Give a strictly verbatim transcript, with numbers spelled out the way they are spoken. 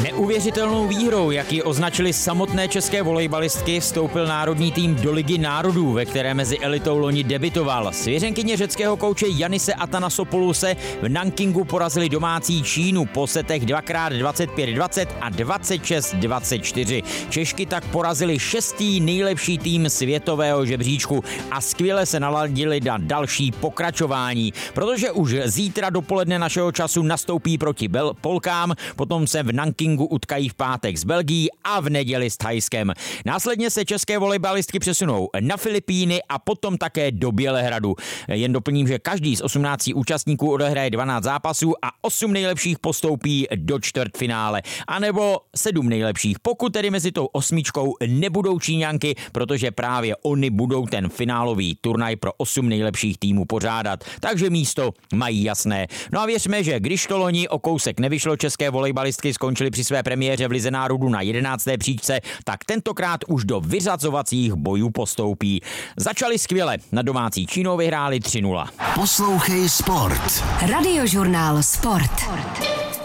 Neuvěřitelnou výhrou, jak ji označili samotné české volejbalistky, vstoupil národní tým do Ligy národů, ve které mezi elitou loni debitoval. Svěřenkyně řeckého kouče Yannise Athanasopoulose v Nankingu porazili domácí Čínu po setech dvakrát dvacet pět dvacet a dvacet šest dvacet čtyři. Češky tak porazili šestý nejlepší tým světového žebříčku a skvěle se naladili na další pokračování, protože už zítra dopoledne našeho času nastoupí proti Bel- Polkám, potom se v Nankingu utkají v pátek s Belgií a v neděli s Thajskem. Následně se české volejbalistky přesunou na Filipíny a potom také do Bělehradu. Jen doplním, že každý z osmnácti účastníků odehraje dvanáct zápasů a osm nejlepších postoupí do čtvrtfinále. A nebo sedm nejlepších, pokud tedy mezi tou osmičkou nebudou Číňanky, protože právě oni budou ten finálový turnaj pro osm nejlepších týmů pořádat. Takže místo mají jasné. No a věřme, že když to loni o kousek nevyšlo, české volejbalistky skončily při své premiéře v Lize národů na jedenácté příčce, tak tentokrát už do vyřazovacích bojů postoupí. Začali skvěle, na domácí Čínou vyhráli tři nula. Poslouchej Sport. Radiožurnál Sport.